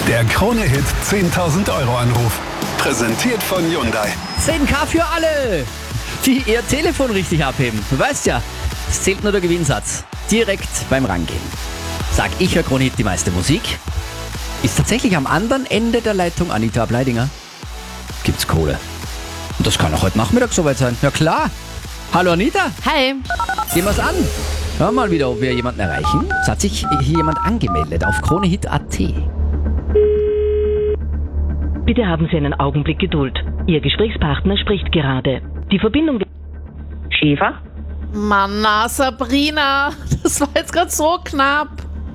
Der Krone-Hit 10.000 Euro Anruf. Präsentiert von Hyundai. 10.000 für alle, die ihr Telefon richtig abheben. Du weißt ja, es zählt nur der Gewinnsatz. Direkt beim Rangehen. Sag ich, Herr Krone-Hit, die meiste Musik. Ist tatsächlich am anderen Ende der Leitung Anita Ableidinger. Gibt's Kohle. Und das kann auch heute Nachmittag soweit sein. Ja klar. Hallo Anita. Hi. Gehen wir's an. Hören wir mal wieder, ob wir jemanden erreichen. Es hat sich hier jemand angemeldet auf KroneHit.at. Bitte haben Sie einen Augenblick Geduld. Ihr Gesprächspartner spricht gerade. Die Verbindung... Schäfer? Mann, na, Sabrina. Das war jetzt gerade so knapp.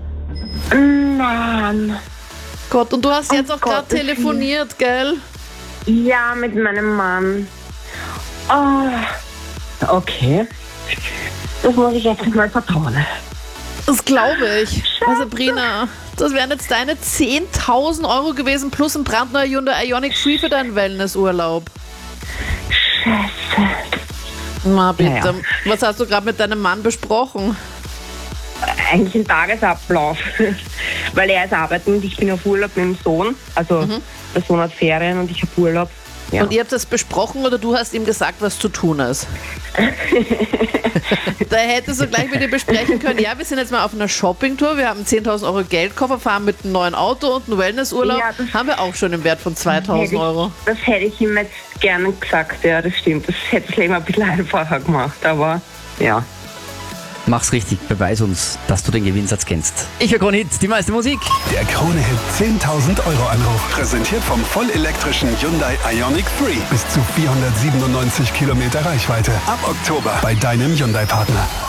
Mann. Gott, und du hast jetzt auch gerade Gottes telefoniert, gell? Ja, mit meinem Mann. Oh, okay. Das muss ich jetzt mal vertrauen. Das glaube ich. Sabrina, das wären jetzt deine 10.000 Euro gewesen plus ein brandneuer Hyundai Ioniq 3 für deinen Wellnessurlaub. Scheiße. Na bitte, Naja. Was hast du gerade mit deinem Mann besprochen? Eigentlich ein Tagesablauf. Weil er ist arbeiten und ich bin auf Urlaub mit dem Sohn. Also der Sohn hat Ferien und ich habe Urlaub. Ja. Und ihr habt das besprochen oder du hast ihm gesagt, was zu tun ist? Da hättest du gleich mit ihm besprechen können, ja, wir sind jetzt mal auf einer Shoppingtour, wir haben 10.000 Euro Geldkoffer, fahren mit einem neuen Auto und einem Wellnessurlaub, Ja, das- haben wir auch schon im Wert von 2.000 Euro. Das hätte ich ihm jetzt gerne gesagt, ja, das stimmt. Das hätte ich gleich mal ein bisschen einfacher gemacht, aber ja. Mach's richtig, beweis uns, dass du den Gewinnsatz kennst. Ich höre KroneHit, die meiste Musik. Der Krone-Hit 10.000 Euro Anruf. Präsentiert vom vollelektrischen Hyundai Ioniq 3. Bis zu 497 Kilometer Reichweite. Ab Oktober bei deinem Hyundai-Partner.